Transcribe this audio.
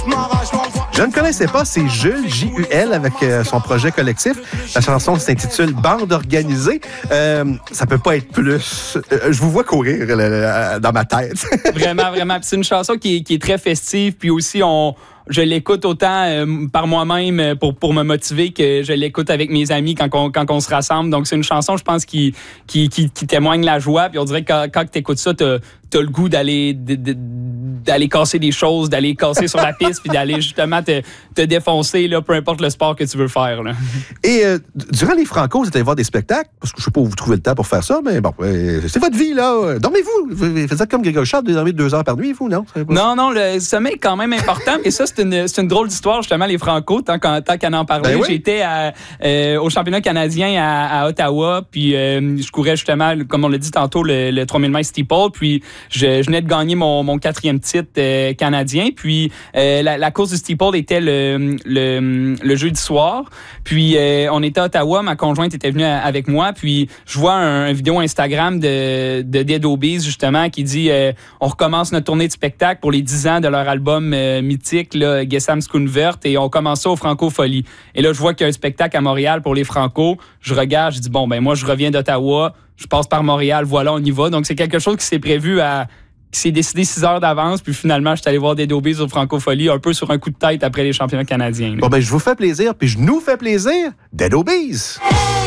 Je ne connaissais pas, c'est Jules, J-U-L, avec son projet collectif. La chanson s'intitule Bande organisée. Ça peut pas être plus... je vous vois courir dans ma tête. Vraiment, vraiment. Puis c'est une chanson qui est très festive, puis aussi je l'écoute autant par moi-même pour me motiver que je l'écoute avec mes amis quand on se rassemble. Donc, c'est une chanson, je pense, qui témoigne la joie. Puis on dirait que quand tu écoutes ça, t'as le goût d'aller casser des choses, d'aller casser sur la piste, puis d'aller justement te défoncer, là, peu importe le sport que tu veux faire. Là. Et durant les Franco, vous êtes allé voir des spectacles? Parce que je sais pas où vous trouvez le temps pour faire ça, mais bon, c'est votre vie, là. Dormez-vous. Vous faites comme Grégory Charles, vous dormez 2 heures par nuit, vous, non? Non, le sommeil est quand même important. Et ça, c'est une drôle d'histoire, justement, les Franco, tant qu'à en parler. Ben oui. J'étais au championnat canadien à Ottawa, puis je courais justement, comme on l'a dit tantôt, le 3000 mètres steeple, puis je venais de gagner mon 4e titre canadien, puis la course du steeple était le jeudi soir, puis on était à Ottawa, ma conjointe était venue avec moi, puis je vois une vidéo Instagram de Dead Obies, justement, qui dit on recommence notre tournée de spectacle pour les 10 ans de leur album mythique, là, Gesam Skunvert, et on commence ça au Franco-Folie. Et là, je vois qu'il y a un spectacle à Montréal pour les Franco, je regarde, je dis bon, ben moi, je reviens d'Ottawa, je passe par Montréal, voilà, on y va. Donc, c'est quelque chose qui s'est prévu qui s'est décidé 6 heures d'avance, puis finalement, je suis allé voir Dead Obies au Franco-Folie, un peu sur un coup de tête après les championnats canadiens. Là. Bon, ben, je vous fais plaisir, puis je nous fais plaisir. Dead Obies!